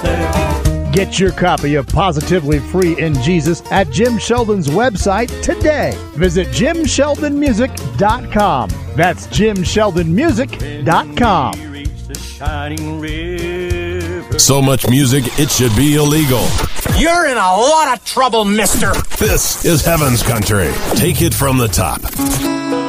Get your copy of Positively Free in Jesus at Jim Sheldon's website today. Visit JimSheldonMusic.com. That's JimSheldonMusic.com. So much music, it should be illegal. You're in a lot of trouble, mister. This is Heaven's Country. Take it from the top.